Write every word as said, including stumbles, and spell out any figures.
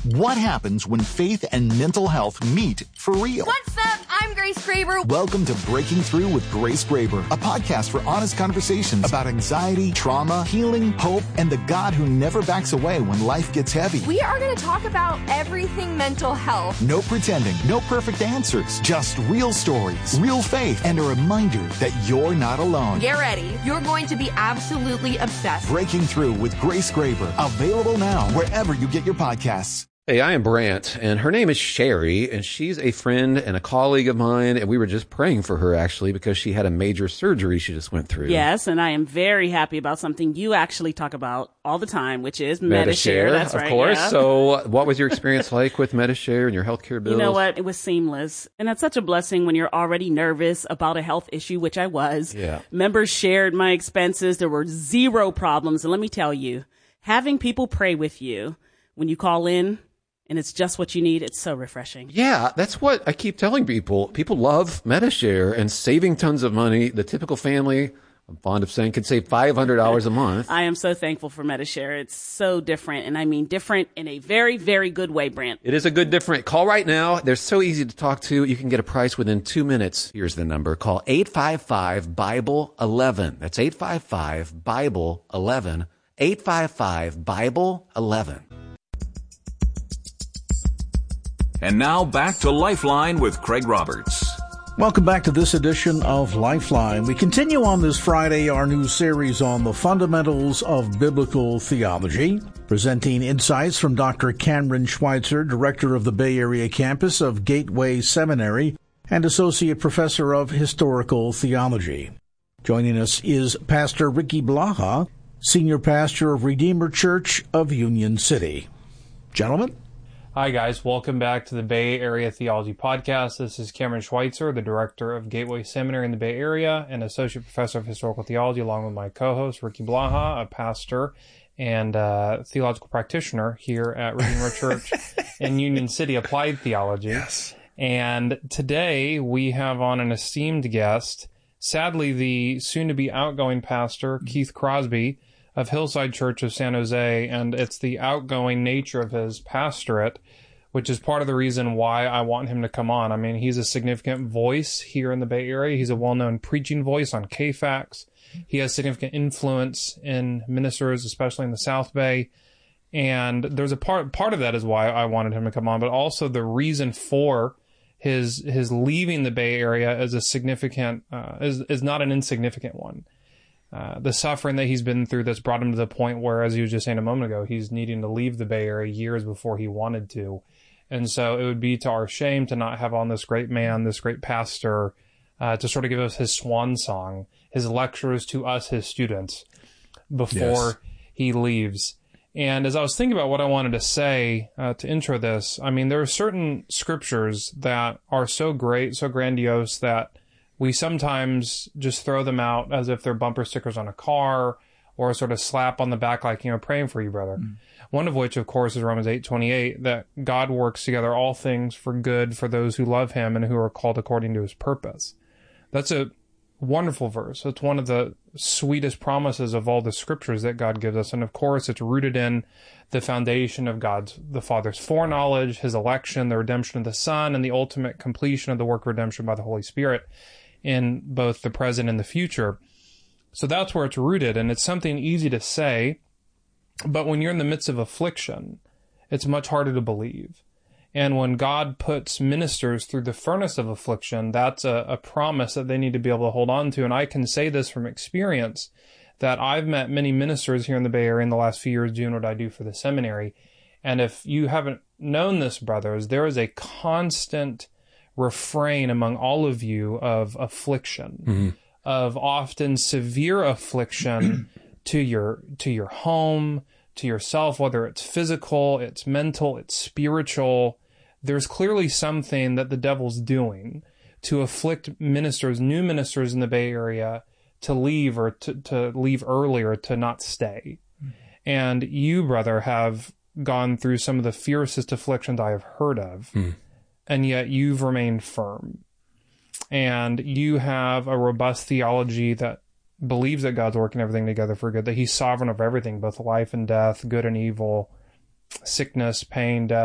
What happens when faith and mental health meet for real? What's up? I'm Grace Graber. Welcome to Breaking Through with Grace Graber, a podcast for honest conversations about anxiety, trauma, healing, hope, and the God who never backs away when life gets heavy. We are going to talk about everything mental health. No pretending, no perfect answers, just real stories, real faith, and a reminder that you're not alone. Get ready. You're going to be absolutely obsessed. Breaking Through with Grace Graber, available now wherever you get your podcasts. Hey, I am Brant, and her name is Sherry, and she's a friend and a colleague of mine, and we were just praying for her, actually, because she had a major surgery she just went through. Yes, and I am very happy about something you actually talk about all the time, which is Medi-Share. Medi-Share. That's of right, course. Yeah. So what was your experience like with Medi-Share and your healthcare bills? You know what? It was seamless, and it's such a blessing when you're already nervous about a health issue, which I was. Yeah. Members shared my expenses. There were zero problems, and let me tell you, having people pray with you when you call in, and it's just what you need. It's so refreshing. Yeah, that's what I keep telling people. People love Medi-Share and saving tons of money. The typical family, I'm fond of saying, could save five hundred dollars a month. I am so thankful for Medi-Share. It's so different, and I mean different in a very, very good way, Brant. It is a good different. Call right now. They're so easy to talk to. You can get a price within two minutes. Here's the number. Call eight five five, Bible eleven. That's eight five five, Bible eleven. eight five five, Bible eleven. And now back to Lifeline with Craig Roberts. Welcome back to this edition of Lifeline. We continue on this Friday our new series on the fundamentals of biblical theology, presenting insights from Doctor Cameron Schweitzer, director of the Bay Area campus of Gateway Seminary and associate professor of historical theology. Joining us is Pastor Ricky Blaha, senior pastor of Redeemer Church of Union City. Gentlemen? Hi, guys. Welcome back to the Bay Area Theology Podcast. This is Cameron Schweitzer, the director of Gateway Seminary in the Bay Area and associate professor of historical theology, along with my co-host, Ricky Blaha, a pastor and uh, theological practitioner here at Redeemer Church in Union City, Applied Theology. Yes. And today we have on an esteemed guest, sadly, the soon-to-be outgoing pastor, Keith Crosby, of Hillside Church of San Jose, and it's the outgoing nature of his pastorate, which is part of the reason why I want him to come on. I mean, he's a significant voice here in the Bay Area. He's a well-known preaching voice on K FAX. He has significant influence in ministers, especially in the South Bay. And there's a part, part of that is why I wanted him to come on, but also the reason for his, his leaving the Bay Area is a significant, uh, is, is not an insignificant one. Uh, the suffering that he's been through that's brought him to the point where, as you were just saying a moment ago, he's needing to leave the Bay Area years before he wanted to. And so it would be to our shame to not have on this great man, this great pastor, uh, to sort of give us his swan song, his lectures to us, his students, before yes. he leaves. And as I was thinking about what I wanted to say uh, to intro this, I mean, there are certain scriptures that are so great, so grandiose that we sometimes just throw them out as if they're bumper stickers on a car or a sort of slap on the back like, you know, praying for you, brother. Mm. One of which, of course, is Romans eight twenty-eight, that God works together all things for good for those who love him and who are called according to his purpose. That's a wonderful verse. It's one of the sweetest promises of all the scriptures that God gives us. And of course, it's rooted in the foundation of God's, the Father's foreknowledge, his election, the redemption of the Son, and the ultimate completion of the work of redemption by the Holy Spirit in both the present and the future. So that's where it's rooted, and it's something easy to say, but when you're in the midst of affliction, it's much harder to believe. And when God puts ministers through the furnace of affliction, that's a, a promise that they need to be able to hold on to. And I can say this from experience, that I've met many ministers here in the Bay Area in the last few years doing what I do for the seminary. And if you haven't known this, brothers, there is a constant refrain among all of you of affliction, mm-hmm. of often severe affliction to your to your home, to yourself, whether it's physical, it's mental, it's spiritual. There's clearly something that the devil's doing to afflict ministers, new ministers in the Bay Area, to leave or to, to leave early or to not stay. Mm-hmm. And you, brother, have gone through some of the fiercest afflictions I have heard of. Mm-hmm. And yet you've remained firm. And you have a robust theology that believes that God's working everything together for good, that he's sovereign of everything, both life and death, good and evil, sickness, pain, death.